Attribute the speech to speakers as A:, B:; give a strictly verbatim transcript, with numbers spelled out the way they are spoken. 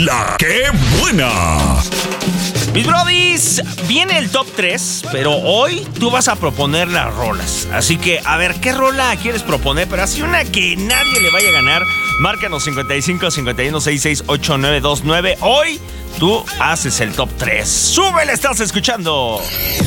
A: La que buena.
B: Mis brodis, viene el top tres, pero hoy tú vas a proponer las rolas. Así que, a ver, ¿qué rola quieres proponer? Pero así una que nadie le vaya a ganar. Márcanos cincuenta y cinco, cincuenta y uno, sesenta y seis, ochenta y nueve veintinueve. Hoy tú haces el top tres. ¡Súbele! Estás escuchando